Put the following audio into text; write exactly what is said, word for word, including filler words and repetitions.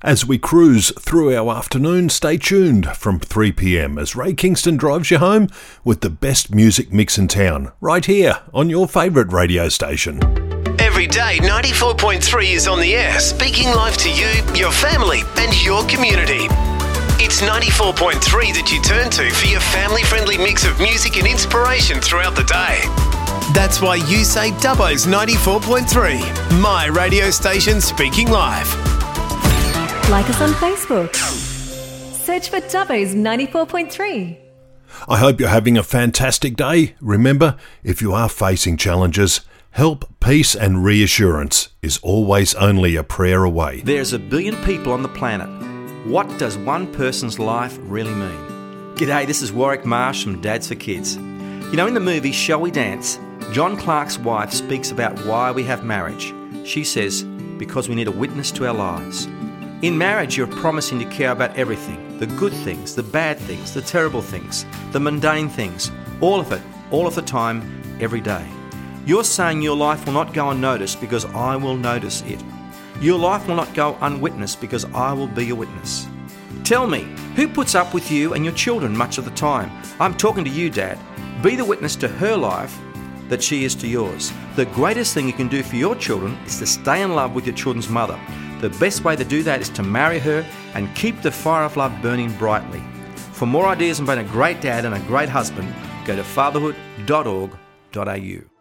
As we cruise through our afternoon, stay tuned from three p m as Ray Kingston drives you home with the best music mix in town, right here on your favourite radio station. Every day, ninety-four point three is on the air, speaking live to you, your family and your community. It's ninety-four point three that you turn to for your family-friendly mix of music and inspiration throughout the day. That's why you say Dubbo's ninety-four point three, my radio station speaking live. Like us on Facebook. Search for Dubbo's ninety-four point three. I hope you're having a fantastic day. Remember, if you are facing challenges, help, peace and reassurance is always only a prayer away. There's a billion people on the planet. What does one person's life really mean? G'day, this is Warwick Marsh from Dads for Kids. You know, in the movie Shall We Dance, John Clark's wife speaks about why we have marriage. She says, because we need a witness to our lives. In marriage, you're promising to care about everything, the good things, the bad things, the terrible things, the mundane things, all of it, all of the time, every day. You're saying your life will not go unnoticed because I will notice it. Your life will not go unwitnessed because I will be a witness. Tell me, who puts up with you and your children much of the time? I'm talking to you, Dad. Be the witness to her life that she is to yours. The greatest thing you can do for your children is to stay in love with your children's mother. The best way to do that is to marry her and keep the fire of love burning brightly. For more ideas on being a great dad and a great husband, go to fatherhood dot org dot a u.